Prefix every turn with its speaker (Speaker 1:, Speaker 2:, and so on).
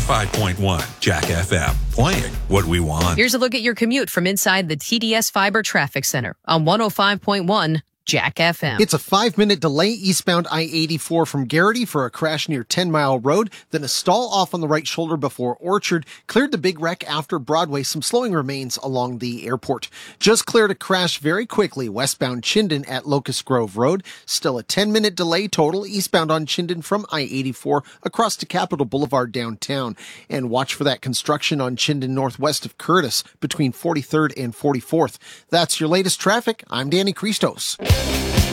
Speaker 1: 105.1 Jack FM, playing what we want.
Speaker 2: Here's a look at your commute from inside the TDS Fiber Traffic Center on 105.1 Jack FM.
Speaker 3: It's a 5-minute delay eastbound I-84 from Garrity for a crash near 10 Mile Road, then a stall off on the right shoulder before Orchard. Cleared the big wreck after Broadway. Some slowing remains along the airport. Just cleared a crash very quickly westbound Chinden at Locust Grove Road. Still a 10-minute delay total eastbound on Chinden from I-84 across to Capitol Boulevard downtown. And watch for that construction on Chinden northwest of Curtis between 43rd and 44th. That's your latest traffic. I'm Danny Christos.